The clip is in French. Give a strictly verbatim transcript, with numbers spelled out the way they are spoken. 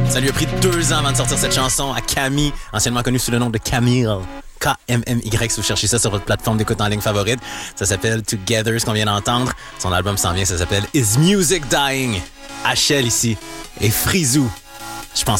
Ça lui a pris deux ans avant de sortir cette chanson à Camille, anciennement connue sous le nom de Camille. K M M Y, si vous cherchez ça sur votre plateforme d'écoute en ligne favorite. Ça s'appelle Together, ce qu'on vient d'entendre. Son album s'en vient, ça s'appelle Is Music Dying? H L ici et Frizou. Je pense